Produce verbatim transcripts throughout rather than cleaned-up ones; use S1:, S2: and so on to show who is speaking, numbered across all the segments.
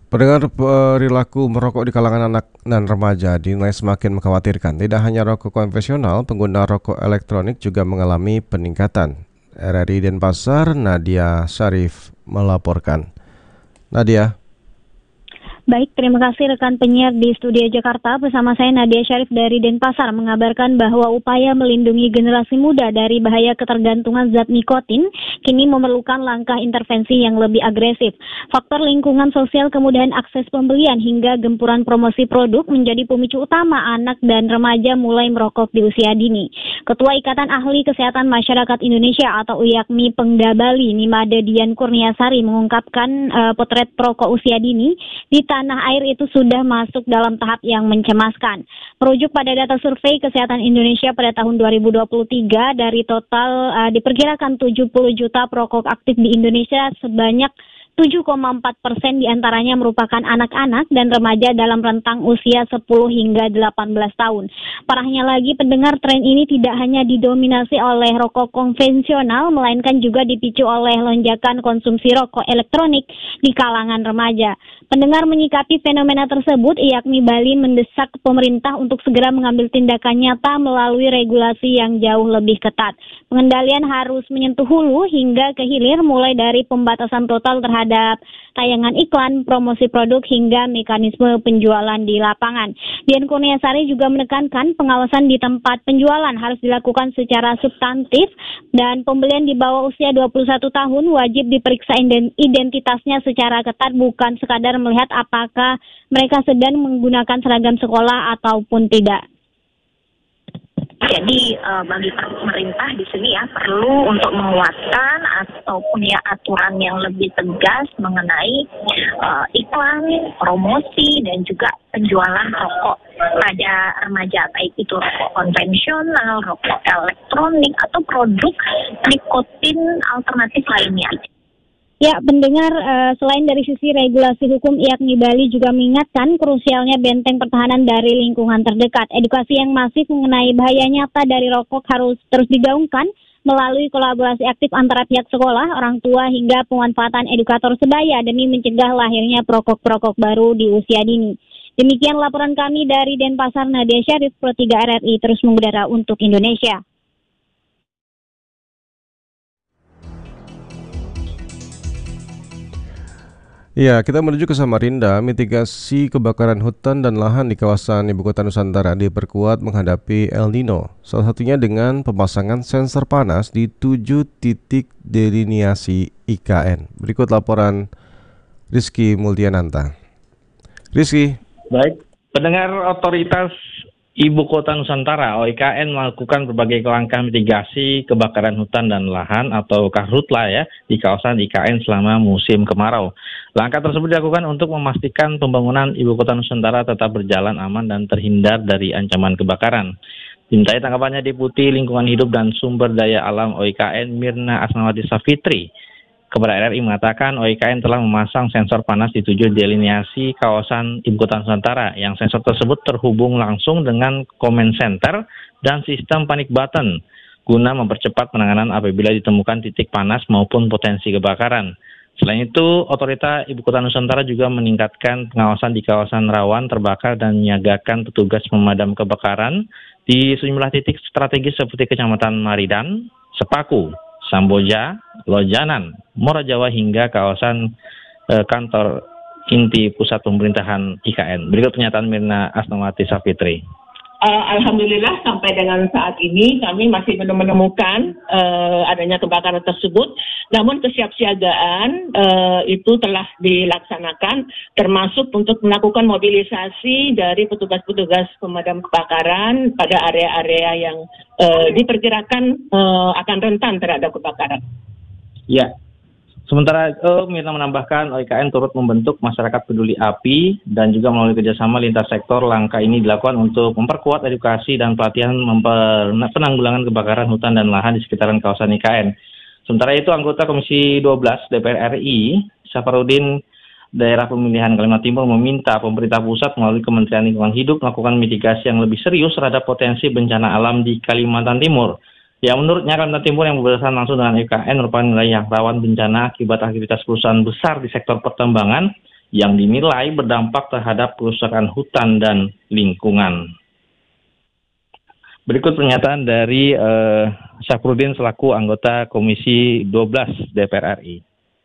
S1: Pendengar, perilaku merokok di kalangan anak dan remaja dinilai semakin mengkhawatirkan. Tidak hanya rokok konvensional, pengguna rokok elektronik juga mengalami peningkatan. R R I Denpasar, Nadia Syarif melaporkan. Nadia.
S2: Baik, terima kasih rekan penyiar di Studio Jakarta. Bersama saya Nadia Syarif dari Denpasar mengabarkan bahwa upaya melindungi generasi muda dari bahaya ketergantungan zat nikotin kini memerlukan langkah intervensi yang lebih agresif. Faktor lingkungan sosial, kemudahan akses pembelian hingga gempuran promosi produk menjadi pemicu utama anak dan remaja mulai merokok di usia dini. Ketua Ikatan Ahli Kesehatan Masyarakat Indonesia atau I A K M I Pengda Bali, Nimade Dian Kurniasari mengungkapkan uh, potret perokok usia dini di tanah air itu sudah masuk dalam tahap yang mencemaskan. Merujuk pada data survei kesehatan Indonesia pada tahun dua ribu dua puluh tiga, dari total uh, diperkirakan tujuh puluh juta perokok aktif di Indonesia, sebanyak tujuh koma empat persen diantaranya merupakan anak-anak dan remaja dalam rentang usia sepuluh hingga delapan belas tahun. Parahnya lagi, pendengar, tren ini tidak hanya didominasi oleh rokok konvensional, melainkan juga dipicu oleh lonjakan konsumsi rokok elektronik di kalangan remaja. Pendengar, menyikapi fenomena tersebut, I A K M I Bali mendesak pemerintah untuk segera mengambil tindakan nyata melalui regulasi yang jauh lebih ketat. Pengendalian harus menyentuh hulu hingga ke hilir, mulai dari pembatasan total terhadap tayangan iklan, promosi produk, hingga mekanisme penjualan di lapangan. Dian Kurniasari juga menekankan pengawasan di tempat penjualan harus dilakukan secara substantif dan pembelian di bawah usia dua puluh satu tahun wajib diperiksa identitasnya secara ketat, bukan sekadar melihat apakah mereka sedang menggunakan seragam sekolah ataupun tidak.
S3: Jadi uh, bagi pemerintah di sini ya perlu untuk menguatkan atau punya aturan yang lebih tegas mengenai uh, iklan, promosi dan juga penjualan rokok pada remaja, baik itu rokok konvensional, rokok elektronik atau produk nikotin alternatif lainnya.
S2: Ya, pendengar, uh, selain dari sisi regulasi hukum, I A K M I Bali juga mengingatkan krusialnya benteng pertahanan dari lingkungan terdekat. Edukasi yang masif mengenai bahaya nyata dari rokok harus terus digaungkan melalui kolaborasi aktif antara pihak sekolah, orang tua, hingga pemanfaatan edukator sebaya demi mencegah lahirnya perokok-perokok baru di usia dini. Demikian laporan kami dari Denpasar, Nadia Syarif, Pro tiga R R I terus mengudara untuk Indonesia.
S1: Ya, kita menuju ke Samarinda. Mitigasi kebakaran hutan dan lahan di kawasan Ibu Kota Nusantara diperkuat menghadapi El Nino. Salah satunya dengan pemasangan sensor panas di tujuh titik deliniasi I K N. Berikut laporan Rizky Multiananta. Rizky.
S4: Baik, pendengar, otoritas Ibu Kota Nusantara O I K N melakukan berbagai langkah mitigasi kebakaran hutan dan lahan atau karhutla ya di kawasan I K N selama musim kemarau. Langkah tersebut dilakukan untuk memastikan pembangunan Ibu Kota Nusantara tetap berjalan aman dan terhindar dari ancaman kebakaran. Dimintai tanggapannya Deputi Lingkungan Hidup dan Sumber Daya Alam O I K N Mirna Asnawati Safitri kepada R R I mengatakan O I K N telah memasang sensor panas di tujuh deliniasi kawasan Ibu Kota Nusantara, yang sensor tersebut terhubung langsung dengan command center dan sistem panic button guna mempercepat penanganan apabila ditemukan titik panas maupun potensi kebakaran. Selain itu, otoritas Ibu Kota Nusantara juga meningkatkan pengawasan di kawasan rawan terbakar dan menyiagakan petugas pemadam kebakaran di sejumlah titik strategis seperti Kecamatan Maridan, Sepaku, Samboja, Lojanan, Morajawa hingga kawasan eh, kantor inti pusat pemerintahan I K N. Berikut pernyataan Mirna Asnawati Safitri.
S5: Uh, Alhamdulillah sampai dengan saat ini kami masih belum menemukan uh, adanya kebakaran tersebut. Namun kesiapsiagaan uh, itu telah dilaksanakan, termasuk untuk melakukan mobilisasi dari petugas-petugas pemadam kebakaran pada area-area yang uh, diperkirakan uh, akan rentan terhadap kebakaran.
S4: Ya. Sementara itu, Mirna menambahkan O I K N turut membentuk masyarakat peduli api dan juga melalui kerjasama lintas sektor. Langkah ini dilakukan untuk memperkuat edukasi dan pelatihan memper, penanggulangan kebakaran hutan dan lahan di sekitaran kawasan I K N. Sementara itu, anggota Komisi dua belas D P R R I, Safarudin Daerah Pemilihan Kalimantan Timur, meminta pemerintah pusat melalui Kementerian Lingkungan Hidup melakukan mitigasi yang lebih serius terhadap potensi bencana alam di Kalimantan Timur. Ya, menurutnya Kalimantan Timur yang berbatasan langsung dengan I K N merupakan wilayah yang rawan bencana akibat aktivitas perusahaan besar di sektor pertambangan yang dinilai berdampak terhadap kerusakan hutan dan lingkungan. Berikut pernyataan dari uh, Syafruddin selaku anggota Komisi dua belas D P R R I.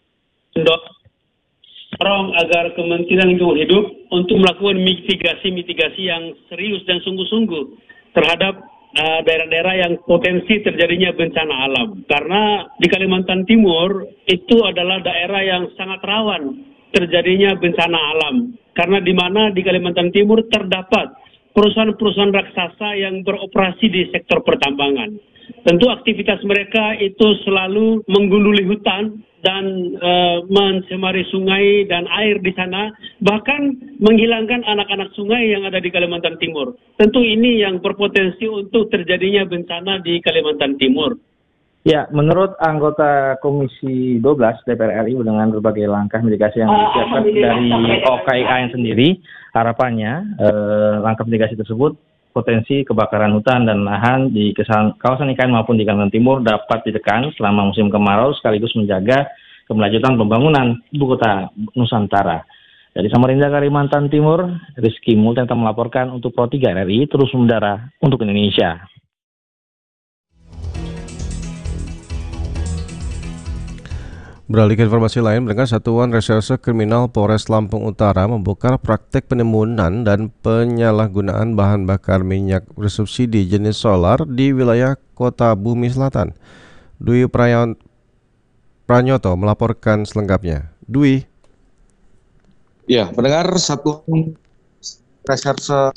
S6: Dorong agar Kementerian Lingkungan Hidup untuk melakukan mitigasi-mitigasi yang serius dan sungguh-sungguh terhadap uh, daerah-daerah yang potensi terjadinya bencana alam. Karena di Kalimantan Timur itu adalah daerah yang sangat rawan terjadinya bencana alam. Karena di mana di Kalimantan Timur terdapat perusahaan-perusahaan raksasa yang beroperasi di sektor pertambangan. Tentu aktivitas mereka itu selalu menggunduli hutan dan e, mencemari sungai dan air di sana, bahkan menghilangkan anak-anak sungai yang ada di Kalimantan Timur. Tentu ini yang berpotensi untuk terjadinya bencana di Kalimantan Timur.
S4: Ya, menurut anggota Komisi dua belas D P R R I dengan berbagai langkah mitigasi yang disiapkan dari O K I A N sendiri, harapannya eh, langkah mitigasi tersebut potensi kebakaran hutan dan lahan di kawasan I K N maupun di Kalimantan Timur dapat ditekan selama musim kemarau sekaligus menjaga keberlanjutan pembangunan Ibu Kota Nusantara. Dari Samarinda, Kalimantan Timur, Rizky Multenta melaporkan untuk Pro tiga R R I terus mendara untuk Indonesia.
S1: Beralih ke informasi lain, mereka Satuan Reserse Kriminal Polres Lampung Utara membongkar praktek penimbunan dan penyalahgunaan bahan bakar minyak bersubsidi jenis solar di wilayah Kota Bumi Selatan. Dwi Pranyoto melaporkan selengkapnya. Dwi.
S7: Ya, pendengar, Satuan Reserse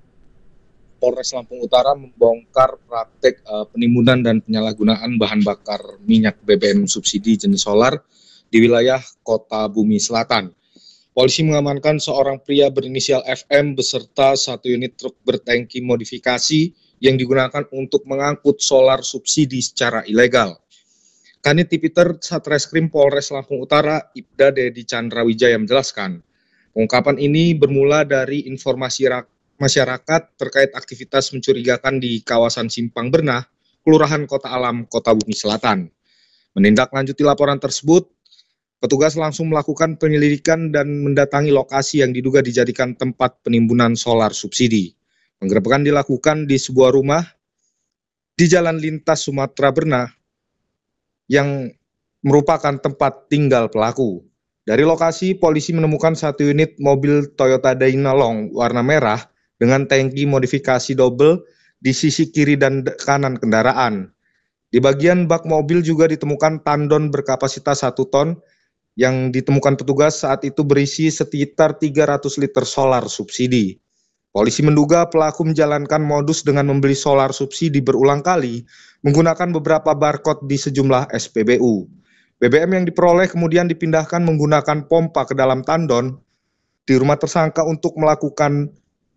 S7: Polres Lampung Utara membongkar praktek uh, penimbunan dan penyalahgunaan bahan bakar minyak B B M subsidi jenis solar di wilayah Kota Bumi Selatan. Polisi mengamankan seorang pria berinisial F M beserta satu unit truk bertangki modifikasi yang digunakan untuk mengangkut solar subsidi secara ilegal. Kanit Tipiter Satreskrim Polres Lampung Utara, Ibda Dedi Chandra-Wijaya menjelaskan, pengungkapan ini bermula dari informasi rakyat masyarakat terkait aktivitas mencurigakan di kawasan Simpang Bernah, Kelurahan Kota Alam, Kota Bumi Selatan. Menindaklanjuti laporan tersebut, petugas langsung melakukan penyelidikan dan mendatangi lokasi yang diduga dijadikan tempat penimbunan solar subsidi. Penggerebekan dilakukan di sebuah rumah di Jalan Lintas Sumatera Bernah yang merupakan tempat tinggal pelaku. Dari lokasi, polisi menemukan satu unit mobil Toyota Dynalong warna merah dengan tangki modifikasi double di sisi kiri dan kanan kendaraan. Di bagian bak mobil juga ditemukan tandon berkapasitas satu ton yang ditemukan petugas saat itu berisi sekitar tiga ratus liter solar subsidi. Polisi menduga pelaku menjalankan modus dengan membeli solar subsidi berulang kali menggunakan beberapa barcode di sejumlah S P B U. B B M yang diperoleh kemudian dipindahkan menggunakan pompa ke dalam tandon di rumah tersangka untuk melakukan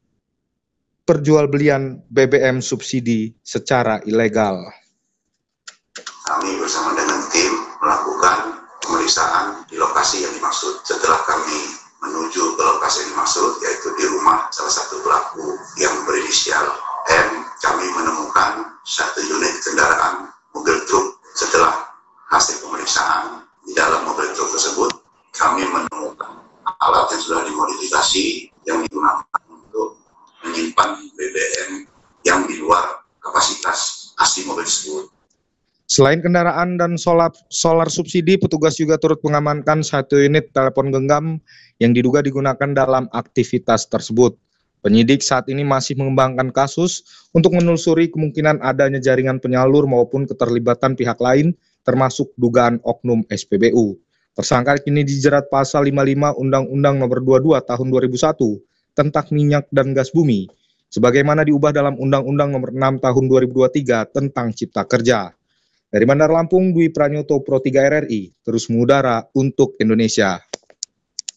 S7: perjualbelian B B M subsidi secara ilegal.
S8: Kami bersama dengan tim melakukan pemeriksaan di lokasi yang dimaksud. Setelah kami menuju ke lokasi yang dimaksud, yaitu di rumah salah satu pelaku yang berinisial M, kami menemukan satu unit kendaraan mobil truk. Setelah hasil pemeriksaan di dalam mobil truk tersebut, kami menemukan alat yang sudah dimodifikasi yang digunakan untuk menyimpan B B M yang di luar kapasitas asli mobil tersebut.
S7: Selain kendaraan dan solar, solar subsidi, petugas juga turut mengamankan satu unit telepon genggam yang diduga digunakan dalam aktivitas tersebut. Penyidik saat ini masih mengembangkan kasus untuk menelusuri kemungkinan adanya jaringan penyalur maupun keterlibatan pihak lain, termasuk dugaan oknum S P B U. Tersangka kini dijerat pasal lima puluh lima Undang-Undang Nomor dua puluh dua Tahun dua ribu satu tentang minyak dan gas bumi, sebagaimana diubah dalam Undang-Undang Nomor enam Tahun dua ribu dua puluh tiga tentang Cipta Kerja. Dari Bandar Lampung, Dwi Pranyoto, Pro tiga R R I, terus mengudara untuk Indonesia.